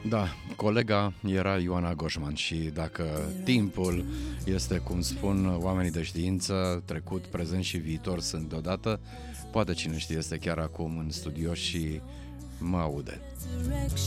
Da, colega era Ioana Goșman și dacă timpul este, cum spun oamenii de știință, trecut, prezent și viitor sunt deodată, poate cine știe este chiar acum în studio și mă aude.